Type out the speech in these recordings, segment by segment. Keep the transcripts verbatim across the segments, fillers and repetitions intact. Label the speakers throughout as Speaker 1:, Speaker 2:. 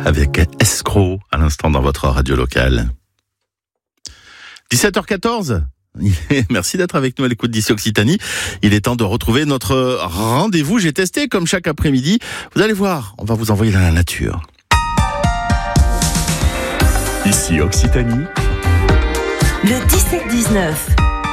Speaker 1: avec Escroc à l'instant dans votre radio locale. dix-sept heures quatorze. Merci d'être avec nous à l'écoute d'Ici Occitanie. Il est temps de retrouver notre rendez-vous. J'ai testé comme chaque après-midi. Vous allez voir, on va vous envoyer dans la nature.
Speaker 2: Ici Occitanie.
Speaker 3: Le dix-sept dix-neuf.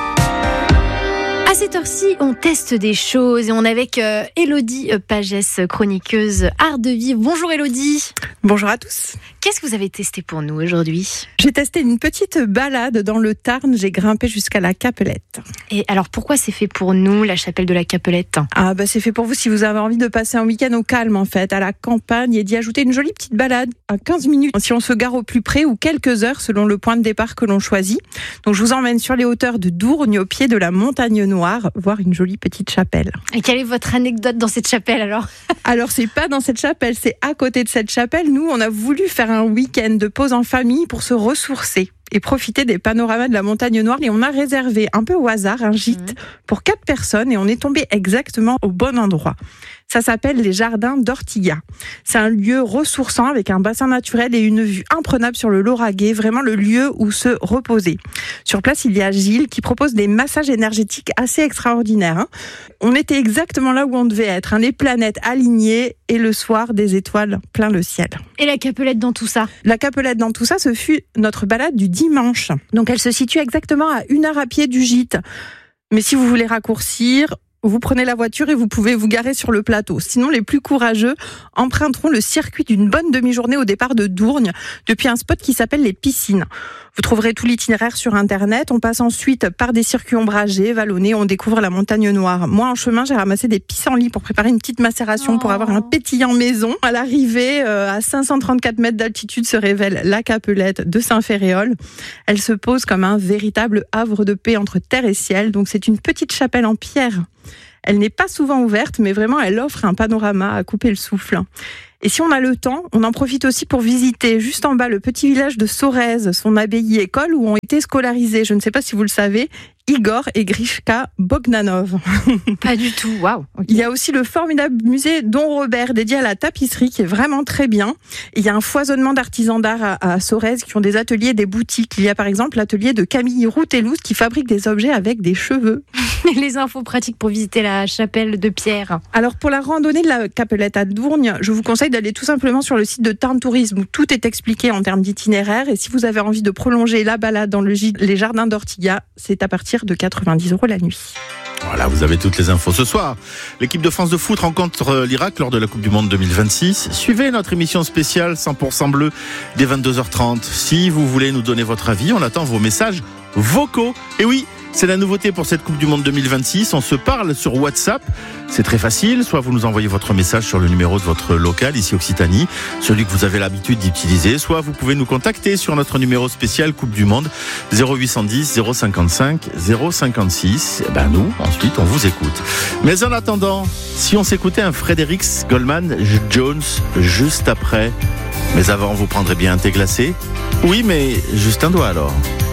Speaker 4: À cette heure-ci, on teste des choses et on est avec euh, Élodie Pagès, chroniqueuse Art de Vivre. Bonjour Élodie.
Speaker 5: Bonjour à tous.
Speaker 4: Qu'est-ce que vous avez testé pour nous aujourd'hui ?
Speaker 5: J'ai testé une petite balade dans le Tarn, j'ai grimpé jusqu'à la Capelette.
Speaker 4: Et alors pourquoi c'est fait pour nous, la chapelle de la Capelette ?
Speaker 5: Ah bah c'est fait pour vous si vous avez envie de passer un week-end au calme en fait, à la campagne, et d'y ajouter une jolie petite balade à quinze minutes si on se gare au plus près ou quelques heures selon le point de départ que l'on choisit. Donc je vous emmène sur les hauteurs de Dourgne au pied de la Montagne Noire, voir une jolie petite chapelle.
Speaker 4: Et quelle est votre anecdote dans cette chapelle alors ?
Speaker 5: Alors c'est pas dans cette chapelle, c'est à côté de cette chapelle. Nous on a voulu faire un week-end de pause en famille pour se ressourcer et profiter des panoramas de la Montagne Noire. Et on a réservé un peu au hasard un gîte mmh. pour quatre personnes et on est tombé exactement au bon endroit. Ça s'appelle les Jardins d'Ortiga. C'est un lieu ressourçant avec un bassin naturel et une vue imprenable sur le Lauragais, vraiment le lieu où se reposer. Sur place, il y a Gilles qui propose des massages énergétiques assez extraordinaires. Hein. On était exactement là où on devait être, hein, les planètes alignées et le soir, des étoiles plein le ciel.
Speaker 4: Et la Capelette dans tout ça ?
Speaker 5: La Capelette dans tout ça, ce fut notre balade du dimanche. Donc elle se situe exactement à une heure à pied du gîte. Mais si vous voulez raccourcir, vous prenez la voiture et vous pouvez vous garer sur le plateau. Sinon, les plus courageux emprunteront le circuit d'une bonne demi-journée au départ de Dourgne, depuis un spot qui s'appelle les Piscines. Vous trouverez tout l'itinéraire sur Internet. On passe ensuite par des circuits ombragés, vallonnés. On découvre la Montagne Noire. Moi, en chemin, j'ai ramassé des pissenlits pour préparer une petite macération, oh. pour avoir un pétillant maison. À l'arrivée, euh, à cinq cent trente-quatre mètres d'altitude, se révèle la Capelette de Saint-Ferréol. Elle se pose comme un véritable havre de paix entre terre et ciel. Donc, c'est une petite chapelle en pierre. Elle n'est pas souvent ouverte, mais vraiment, elle offre un panorama à couper le souffle. Et si on a le temps, on en profite aussi pour visiter juste en bas le petit village de Sorèze, son abbaye-école où ont été scolarisés, je ne sais pas si vous le savez, Igor et Grishka Bogdanov.
Speaker 4: Pas du tout, waouh. Okay.
Speaker 5: Il y a aussi le formidable musée Don Robert dédié à la tapisserie qui est vraiment très bien. Et il y a un foisonnement d'artisans d'art à, à Sorèze qui ont des ateliers et des boutiques. Il y a par exemple l'atelier de Camille Routelouz qui fabrique des objets avec des cheveux.
Speaker 4: Les infos pratiques pour visiter la chapelle de Pierre.
Speaker 5: Alors pour la randonnée de la Capelette à Dourgne, je vous conseille d'aller tout simplement sur le site de Tarn Tourisme où tout est expliqué en termes d'itinéraire. Et si vous avez envie de prolonger la balade dans le gîte Les Jardins d'Ortiga, c'est à partir de quatre-vingt-dix euros la nuit.
Speaker 1: Voilà, vous avez toutes les infos. Ce soir, l'équipe de France de foot rencontre l'Irak lors de la Coupe du Monde deux mille vingt-six. Suivez notre émission spéciale cent pour cent bleu dès vingt-deux heures trente. Si vous voulez nous donner votre avis, on attend vos messages vocaux. Et oui, c'est la nouveauté pour cette Coupe du Monde deux mille vingt-six. On se parle sur WhatsApp. C'est très facile. Soit vous nous envoyez votre message sur le numéro de votre local, ici Occitanie, celui que vous avez l'habitude d'utiliser. Soit vous pouvez nous contacter sur notre numéro spécial Coupe du Monde, zéro huit cent dix, zéro cinquante-cinq, zéro cinquante-six. Et ben nous, ensuite, on vous écoute. Mais en attendant, si on s'écoutait un Frédéric Goldman Jones juste après. Mais avant, vous prendrez bien un thé glacé ? Oui, mais juste un doigt alors.